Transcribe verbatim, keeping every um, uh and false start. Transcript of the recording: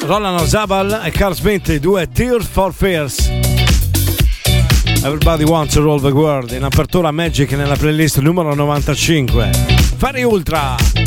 Roland Zabal e Carl Smith, i due Tears for Fears. Everybody Wants to Roll the World, in apertura Magic nella playlist numero novantacinque. Fari Ultra.